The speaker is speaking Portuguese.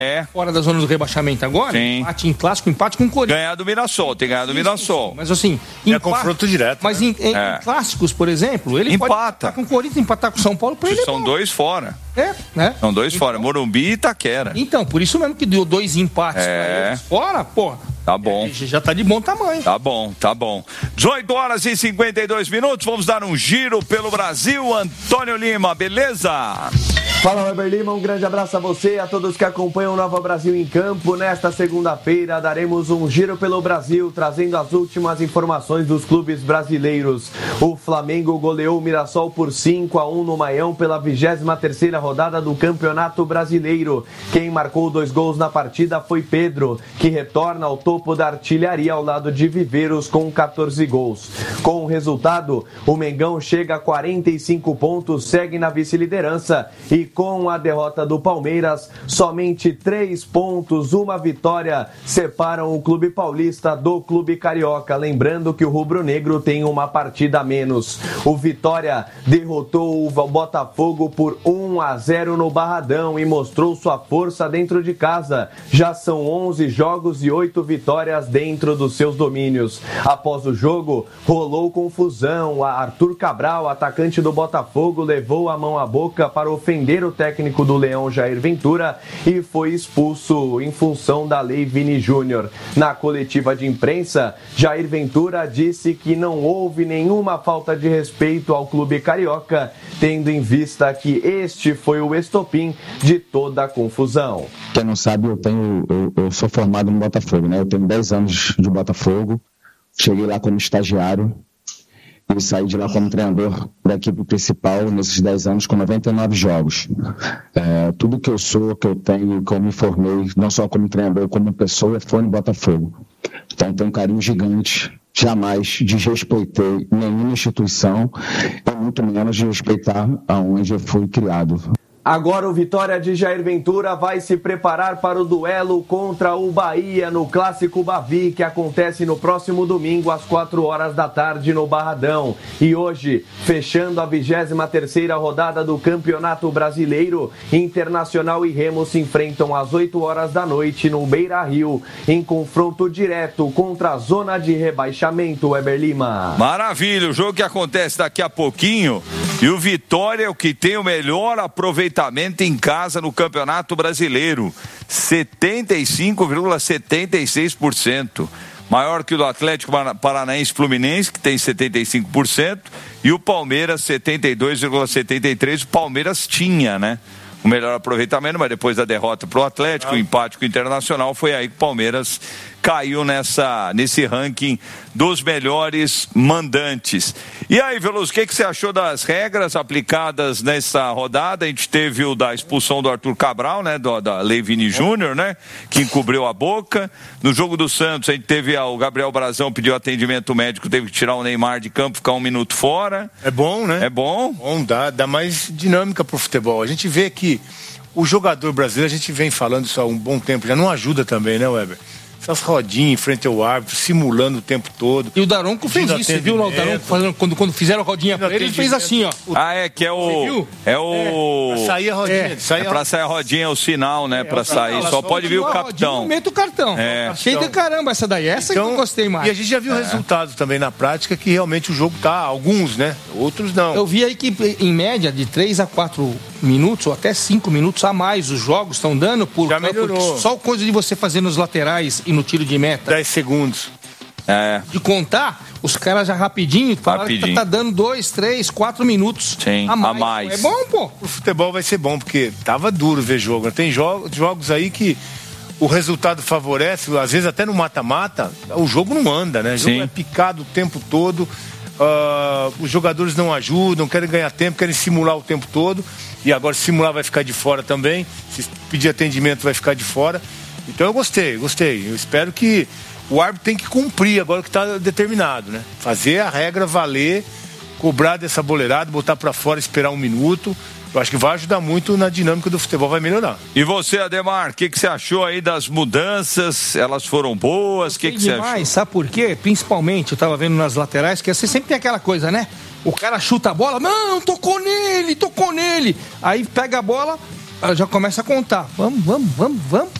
fora da zona do rebaixamento agora, empate em clássico, empate com o Corinthians. Ganhar do Mirassol, tem ganhado do Mirassol. Mas assim, é confronto direto. Mas em clássicos, por exemplo, ele pode empatar com o Corinthians, empatar com o São Paulo, para ele são dois fora. Né? São dois fora, Morumbi e Itaquera. Então, por isso mesmo que deu 2 empates fora, pô. Tá bom. Já tá de bom tamanho. Tá bom. 18h52, vamos dar um giro pelo Brasil. Antônio Lima, beleza? Fala, Weber Lima, um grande abraço a você e a todos que acompanham o Nova Brasil em Campo. Nesta segunda-feira daremos um giro pelo Brasil, trazendo as últimas informações dos clubes brasileiros. O Flamengo goleou o Mirassol por 5-1 no Maião pela 23ª rodada do Campeonato Brasileiro. Quem marcou 2 gols na partida foi Pedro, que retorna ao topo da artilharia ao lado de Viveiros com 14 gols. Com o resultado, o Mengão chega a 45 pontos, segue na vice-liderança e com a derrota do Palmeiras, somente 3 pontos, uma vitória, separam o Clube Paulista do Clube Carioca. Lembrando que o rubro-negro tem uma partida a menos. O Vitória derrotou o Botafogo por 1-0 no Barradão e mostrou sua força dentro de casa. Já são 11 jogos e 8 vitórias dentro dos seus domínios. Após o jogo, rolou confusão. Arthur Cabral, atacante do Botafogo, levou a mão à boca para ofender o técnico do Leão, Jair Ventura, e foi expulso em função da Lei Vini Júnior. Na coletiva de imprensa, Jair Ventura disse que não houve nenhuma falta de respeito ao clube carioca, tendo em vista que este foi o estopim de toda a confusão. Quem não sabe, eu sou formado no Botafogo, né? Eu tenho 10 anos de Botafogo, cheguei lá como estagiário e saí de lá como treinador da equipe principal nesses 10 anos com 99 jogos. Tudo que eu sou, que eu tenho, que eu me formei, não só como treinador, como pessoa, foi no Botafogo. Então tenho um carinho gigante. Jamais desrespeitei nenhuma instituição, e muito menos desrespeitar aonde eu fui criado. Agora o Vitória de Jair Ventura vai se preparar para o duelo contra o Bahia no Clássico Bavi, que acontece no próximo domingo às 4h da tarde no Barradão. E hoje, fechando a 23ª rodada do Campeonato Brasileiro, Internacional e Remo se enfrentam às 8h da noite no Beira-Rio, em confronto direto contra a zona de rebaixamento. Weber Lima. Maravilha, o jogo que acontece daqui a pouquinho, e o Vitória é o que tem o melhor aproveitamento em casa no Campeonato Brasileiro, 75,76%, maior que o do Atlético Paranaense Fluminense, que tem 75%, e o Palmeiras 72,73%. O Palmeiras tinha, né, o melhor aproveitamento, mas depois da derrota para o Atlético, o empate com o Internacional, foi aí que o Palmeiras caiu nesse ranking dos melhores mandantes. E aí, Veloso, o que você achou das regras aplicadas nessa rodada? A gente teve o da expulsão do Arthur Cabral, né, da Lei Vini Júnior, né, que encobriu a boca. No jogo do Santos, a gente teve o Gabriel Brazão pediu atendimento médico, teve que tirar o Neymar de campo, ficar 1 minuto fora. É bom, né? É bom. Bom, dá mais dinâmica pro futebol. A gente vê que o jogador brasileiro, a gente vem falando isso há um bom tempo, já não ajuda também, né, Weber? Essas rodinhas em frente ao árbitro, simulando o tempo todo. E o Daronco fez isso, você viu lá o Daronco fazendo, quando fizeram a rodinha pra ele fez assim, ó. Que é o... Pra sair a rodinha. Pra sair a rodinha, é o sinal, né, pra sair. Só pode vir o capitão. Mete o cartão. Achei de caramba essa daí, essa então, que eu gostei mais. E a gente já viu resultados também na prática, que realmente o jogo tá, alguns, né, outros não. Eu vi aí que em média de 3 a 4 minutos, ou até 5 minutos a mais, os jogos estão dando por... Já melhorou. Só coisa de você fazer nos laterais e no tiro de meta. 10 segundos. De contar, os caras já rapidinho que tá dando 2, 3, 4 minutos a mais. É bom, pô. O futebol vai ser bom, porque tava duro ver jogo. Tem jogos aí que o resultado favorece, às vezes até no mata-mata, o jogo não anda, né? O jogo é picado o tempo todo, os jogadores não ajudam, querem ganhar tempo, querem simular o tempo todo, e agora se simular vai ficar de fora também, se pedir atendimento vai ficar de fora. Então eu gostei. Eu espero que o árbitro tem que cumprir agora o que está determinado, né? Fazer a regra valer, cobrar dessa boleirada, botar para fora, esperar 1 minuto. Eu acho que vai ajudar muito na dinâmica do futebol, vai melhorar. E você, Ademar, o que você achou aí das mudanças? Elas foram boas? O que você achou? Sabe por quê? Principalmente, eu estava vendo nas laterais, que você sempre tem aquela coisa, né? O cara chuta a bola, não, tocou nele. Aí pega a bola, já começa a contar. Vamos.